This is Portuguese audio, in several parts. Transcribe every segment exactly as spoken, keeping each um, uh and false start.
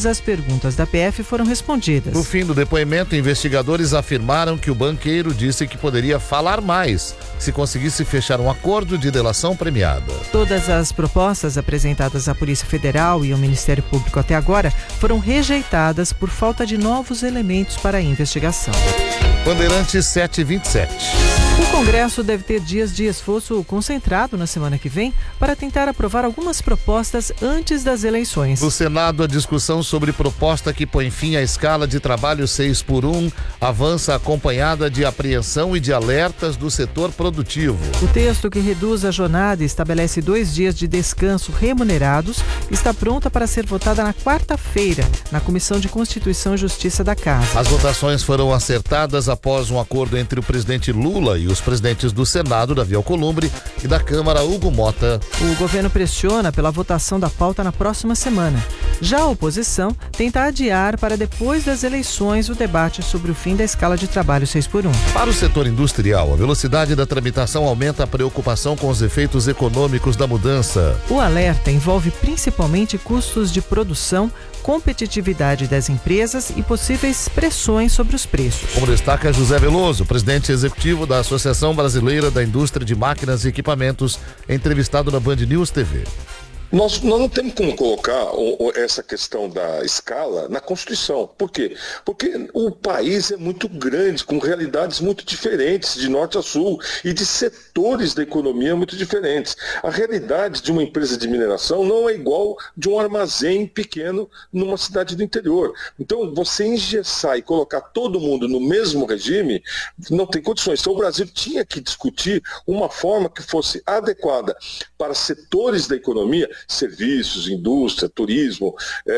todas as perguntas da P F foram respondidas. No fim do depoimento, investigadores afirmaram que o banqueiro disse que poderia falar mais se conseguisse fechar um acordo de delação premiada. Todas as propostas apresentadas à Polícia Federal e ao Ministério Público até agora foram rejeitadas por falta de novos elementos para a investigação. Bandeirantes sete e vinte e sete. O Congresso deve ter dias de esforço concentrado na semana que vem para tentar aprovar algumas propostas antes das eleições. No Senado, a discussão sobre proposta que põe fim à escala de trabalho seis por um avança acompanhada de apreensão e de alertas do setor produtivo. O texto que reduz a jornada e estabelece dois dias de descanso remunerados está pronta para ser votada na quarta-feira, na Comissão de Constituição e Justiça da Casa. As votações foram acertadas após um acordo entre o presidente Lula e os presidentes do Senado, Davi Alcolumbre, e da Câmara, Hugo Mota. O governo pressiona pela votação da pauta na próxima semana. Já a oposição tenta adiar para depois das eleições o debate sobre o fim da escala de trabalho seis por um. Para o setor industrial, a velocidade da tramitação aumenta a preocupação com os efeitos econômicos da mudança. O alerta envolve principalmente custos de produção, competitividade das empresas e possíveis pressões sobre os preços. Como destaca José Veloso, presidente executivo da Associação Brasileira da Indústria de Máquinas e Equipamentos, entrevistado na Band News T V. Nós, nós não temos como colocar o, o, essa questão da escala na Constituição. Por quê? Porque o país é muito grande, com realidades muito diferentes, de norte a sul, e de setores da economia muito diferentes. A realidade de uma empresa de mineração não é igual de um armazém pequeno numa cidade do interior. Então, você engessar e colocar todo mundo no mesmo regime, não tem condições. Então, o Brasil tinha que discutir uma forma que fosse adequada para setores da economia, serviços, indústria, turismo,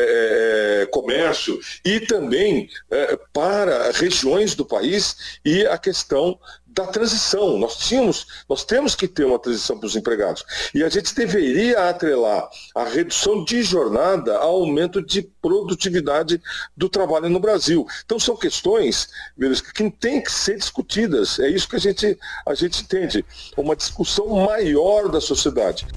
é, comércio, e também é, para regiões do país e a questão da transição. Nós tínhamos, nós temos que ter uma transição para os empregados. E a gente deveria atrelar a redução de jornada ao aumento de produtividade do trabalho no Brasil. Então são questões que têm que ser discutidas. É isso que a gente, a gente entende. Uma discussão maior da sociedade.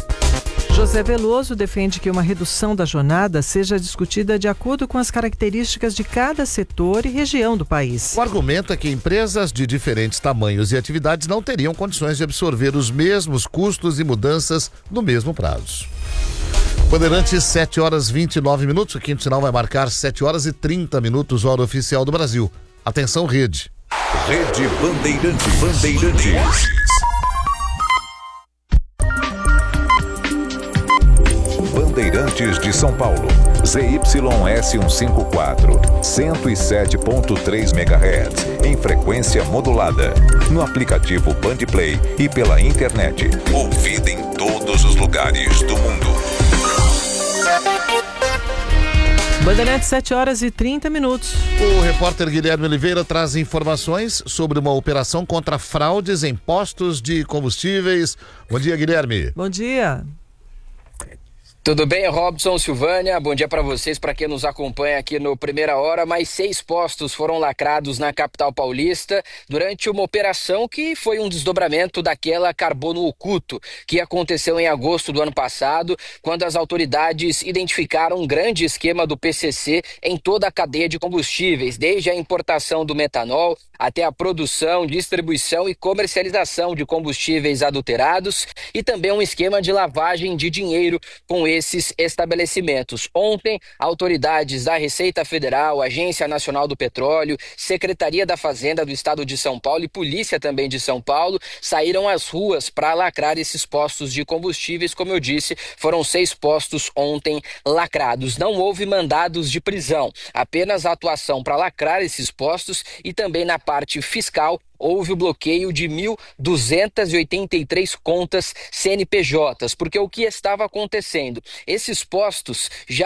José Veloso defende que uma redução da jornada seja discutida de acordo com as características de cada setor e região do país. O argumento é que empresas de diferentes tamanhos e atividades não teriam condições de absorver os mesmos custos e mudanças no mesmo prazo. Bandeirantes, sete horas e vinte e nove minutos. O quinto sinal vai marcar sete horas e trinta minutos, hora oficial do Brasil. Atenção, rede. Rede Bandeirantes. Bandeirantes. Bandeirantes de São Paulo, Z Y S cento e cinquenta e quatro, cento e sete ponto três megahertz, em frequência modulada, no aplicativo Bandplay e pela internet, ouvida em todos os lugares do mundo. Bandeirantes, sete horas e trinta minutos. O repórter Guilherme Oliveira traz informações sobre uma operação contra fraudes em postos de combustíveis. Bom dia, Guilherme. Bom dia. Tudo bem, Robson, Silvânia? Bom dia para vocês, para quem nos acompanha aqui no Primeira Hora. Mais seis postos foram lacrados na capital paulista durante uma operação que foi um desdobramento daquela Carbono Oculto, que aconteceu em agosto do ano passado, quando as autoridades identificaram um grande esquema do P C C em toda a cadeia de combustíveis, desde a importação do metanol até a produção, distribuição e comercialização de combustíveis adulterados, e também um esquema de lavagem de dinheiro com esses estabelecimentos. Ontem, autoridades da Receita Federal, Agência Nacional do Petróleo, Secretaria da Fazenda do Estado de São Paulo e Polícia também de São Paulo saíram às ruas para lacrar esses postos de combustíveis. Como eu disse, foram seis postos ontem lacrados. Não houve mandados de prisão, apenas a atuação para lacrar esses postos, e também na parte fiscal houve o bloqueio de mil duzentas e oitenta e três contas C N P Js, porque o que estava acontecendo? Esses postos já